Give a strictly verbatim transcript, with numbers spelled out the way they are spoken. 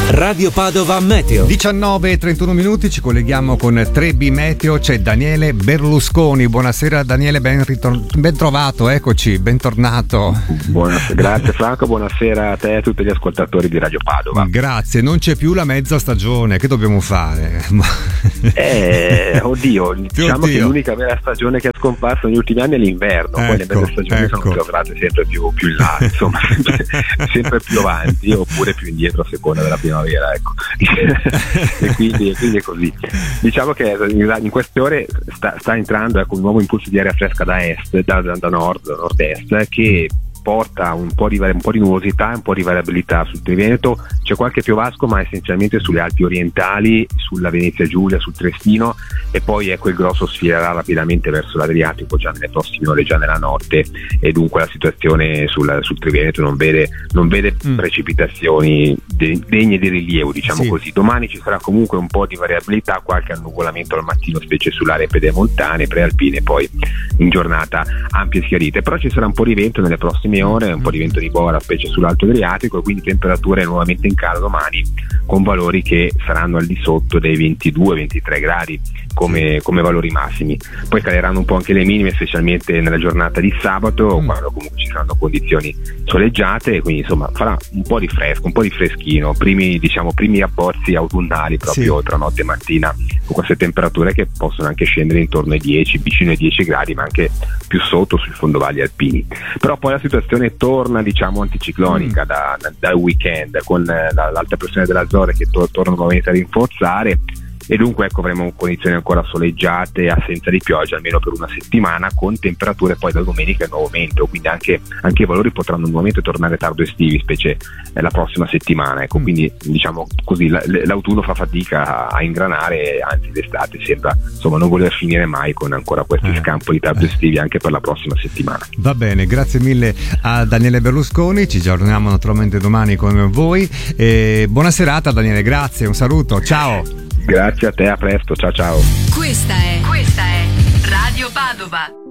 Radio Padova Meteo. diciannove e trentuno minuti, ci colleghiamo con tre B Meteo, c'è Daniele Berlusconi. Buonasera Daniele, ben, ritor- ben trovato, eccoci, bentornato. Buonasera, grazie Franco, buonasera a te e a tutti gli ascoltatori di Radio Padova. Grazie, non c'è più la mezza stagione, che dobbiamo fare? Eh, oddio, diciamo oddio. che l'unica vera stagione che è scomparsa negli ultimi anni è l'inverno, ecco, poi le mezze stagioni ecco. sono piovate sempre più, più in là, insomma, sempre, sempre più avanti oppure più indietro a seconda della primavera, ecco. e, quindi, e quindi è così. Diciamo che in queste ore sta, sta entrando ecco, un nuovo impulso di aria fresca da est, da, da, da nord, da nord-est, che porta un po' di, un po' di nuvolosità e un po' di variabilità sul Triveneto. C'è qualche piovasco, ma essenzialmente sulle Alpi orientali, sulla Venezia Giulia, sul Trentino, e poi ecco il grosso sfiererà rapidamente verso l'Adriatico già nelle prossime ore, già nella notte, e dunque la situazione sul, sul Triveneto non vede, non vede mm. precipitazioni de, degne di rilievo, diciamo sì. così. Domani ci sarà comunque un po' di variabilità, qualche annuvolamento al mattino, specie sull'area pedemontane, prealpine, poi in giornata ampie schiarite, però ci sarà un po' di vento nelle prossime ore, un po' di vento di bora specie sull'Alto Adriatico, e quindi temperature nuovamente in calo domani con valori che saranno al di sotto dei ventidue ventitré gradi come, come valori massimi. Poi caleranno un po' anche le minime, specialmente nella giornata di sabato, mm. quando comunque ci saranno condizioni soleggiate, quindi insomma farà un po' di fresco, un po' di freschino, primi diciamo primi abbozzi autunnali proprio sì. tra notte e mattina, con queste temperature che possono anche scendere intorno ai dieci, vicino ai dieci gradi, ma anche più sotto sui fondovalli alpini. Però poi la situazione torna diciamo anticiclonica mm. da, da, dal weekend, con la, l'alta pressione dell'Azzorre che to- torna nuovamente a rinforzare, e dunque ecco avremo condizioni ancora soleggiate, assenza di pioggia almeno per una settimana, con temperature poi da domenica in nuovo aumento, quindi anche, anche i valori potranno nuovamente tornare tardo estivi, specie eh, la prossima settimana, ecco. mm. Quindi diciamo così la, l'autunno fa fatica a, a ingranare, anzi l'estate sembra insomma non voler finire mai, con ancora questi eh. scampoli tardo estivi anche per la prossima settimana. Va bene, grazie mille a Daniele Berlusconi, ci aggiorniamo naturalmente domani con voi, e buona serata Daniele, grazie, un saluto, ciao. Grazie a te, a presto, ciao ciao. Questa è, questa è Radio Padova.